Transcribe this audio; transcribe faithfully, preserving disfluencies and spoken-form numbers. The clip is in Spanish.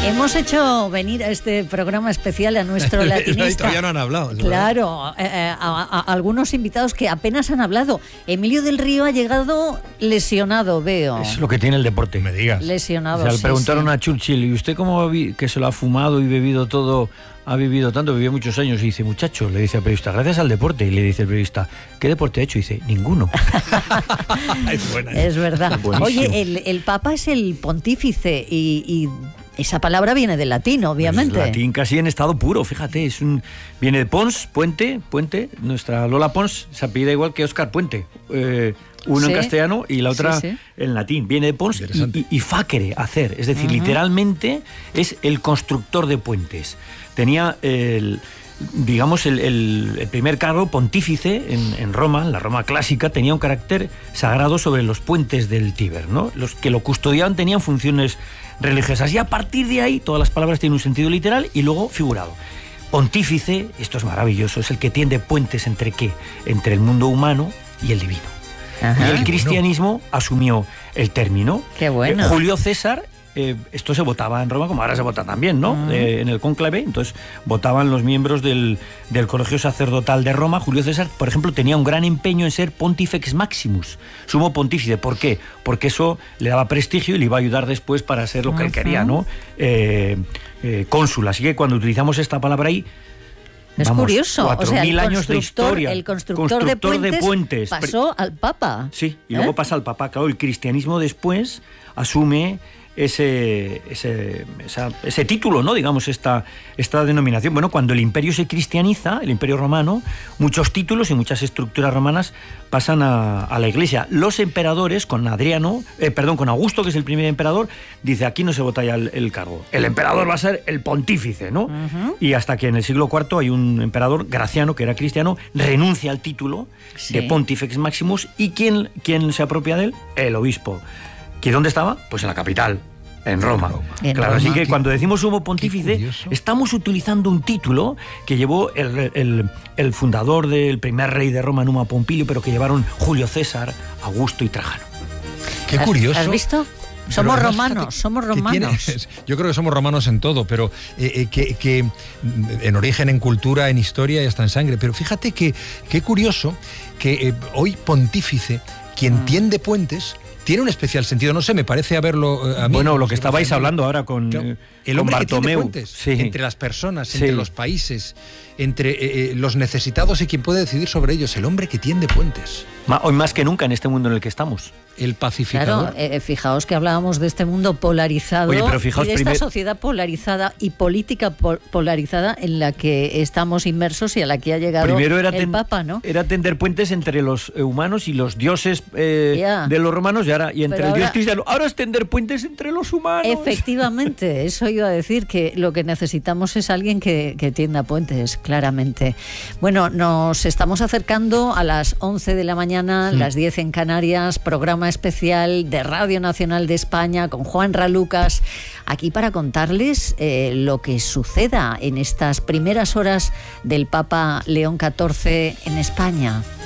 Hemos hecho venir a este programa especial a nuestro latinista. Todavía no han hablado. Claro, eh, a, a, a algunos invitados que apenas han hablado. Emilio del Río ha llegado lesionado, veo. Es lo que tiene el deporte. Me digas. Lesionado, O sea, le sí, preguntaron sí. a Churchill, ¿y usted cómo vi que se lo ha fumado y bebido todo? Ha vivido tanto, vivió muchos años. Y dice, muchacho, le dice al periodista, gracias al deporte. Y le dice el periodista, ¿qué deporte ha hecho? Y dice, ninguno. Es buena. Es verdad. Buenísimo. Oye, el, el Papa es el pontífice y, y esa palabra viene del latín, obviamente. Pues latín casi en estado puro, fíjate, es un viene de Pons, Puente, Puente. Nuestra Lola Pons se apellida igual que Óscar Puente. Eh, uno Sí. en castellano y la otra Sí, sí. en latín. Viene de Pons Interesante. y, y, y facere, hacer. Es decir, Ujú. literalmente es el constructor de puentes. Tenía el, digamos, el, el- el primer cargo pontífice en, en Roma, en la Roma clásica, tenía un carácter sagrado sobre los puentes del Tíber, ¿no? Los que lo custodiaban tenían funciones religiosas y a partir de ahí todas las palabras tienen un sentido literal y luego figurado. Pontífice, esto es maravilloso, es el que tiende puentes entre qué, entre el mundo humano y el divino. Ajá. Y el cristianismo asumió el término. Qué bueno. Eh, Julio César, eh, esto se votaba en Roma, como ahora se vota también, ¿no? Uh-huh. Eh, en el cónclave, entonces votaban los miembros del, del Colegio Sacerdotal de Roma. Julio César, por ejemplo, tenía un gran empeño en ser Pontifex Maximus, sumo pontífice. ¿Por qué? Porque eso le daba prestigio y le iba a ayudar después para ser lo que él Uh-huh. quería, ¿no? Eh, eh, cónsul. Así que cuando utilizamos esta palabra ahí, Es vamos, curioso, o cuatro sea, el mil años de constructor, historia. el constructor, de, Constructor puentes de puentes. pasó al Papa. Sí, y ¿Eh? luego pasa al Papa. Claro, el cristianismo después asume ese, ese, esa- ese título, ¿no? Digamos, esta, esta denominación. Bueno, cuando el imperio se cristianiza, el imperio romano, muchos títulos y muchas estructuras romanas pasan a, a la iglesia. Los emperadores, con Adriano, eh, perdón, con Augusto, que es el primer emperador, dice, aquí no se vota ya el, el cargo. El emperador va a ser el pontífice, ¿no? Ujú. Y hasta que en el siglo cuarto hay un emperador, Graciano, que era cristiano, renuncia al título Sí. de Pontifex Maximus. ¿Y quién, quién se apropia de él? El obispo. ¿Que dónde estaba? Pues en la capital, en Roma. Roma. En Claro, Roma. así que Qué- cuando decimos sumo qué pontífice, curioso. estamos utilizando un título que llevó el, el- el fundador del primer rey de Roma, Numa Pompilio, pero que llevaron Julio César, Augusto y Trajano. Qué ¿Has- curioso. ¿Has visto? Pero Somos además, romanos, fíjate somos que tiene- romanos. yo creo que somos romanos en todo, pero eh, eh, que, que, mm, en origen, en cultura, en historia y hasta en sangre. Pero fíjate que qué curioso que eh, hoy pontífice, quien Mm. tiende puentes, tiene un especial sentido. No sé, me parece haberlo eh, a mí. Bueno, lo que no sé, estabais Rafael, hablando ahora con, claro, eh, el con hombre que tiende Bartomeu. puentes Sí. entre las personas, Sí. entre los países, entre eh, eh, los necesitados y quien puede decidir sobre ellos. El hombre que tiende puentes, Ma- Hoy más que nunca en este mundo en el que estamos. el pacificador. Claro, eh, fijaos que hablábamos de este mundo polarizado. Oye, pero fijaos y de esta primer- sociedad polarizada y política pol- polarizada en la que estamos inmersos y a la que ha llegado Primero era, el ten- Papa, ¿no? era tender puentes entre los eh, humanos y los dioses eh, Ya. de los romanos y, ahora, y entre Pero el dios ahora- cristiano. Ahora es tender puentes entre los humanos. Efectivamente, eso iba a decir, que lo que necesitamos es alguien que, que tienda puentes, claramente. Bueno, nos estamos acercando a las once de la mañana, las diez en Canarias, programa especial de Radio Nacional de España con Juan Ralucas, aquí para contarles eh, lo que suceda en estas primeras horas del Papa León catorce en España.